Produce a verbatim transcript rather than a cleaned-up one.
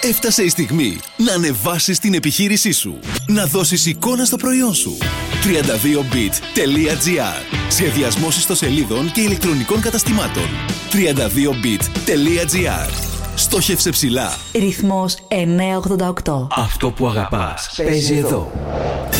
Έφτασε η στιγμή να ανεβάσεις την επιχείρησή σου. Να δώσεις εικόνα στο προϊόν σου. τριάντα δύο bit τελεία gr. Σχεδιασμός ιστοσελίδων και ηλεκτρονικών καταστημάτων. τριάντα δύο bit τελεία gr. Στόχευσε ψηλά. Ρυθμός εννιακόσια ογδόντα οκτώ. Αυτό που αγαπάς παίζει εδώ.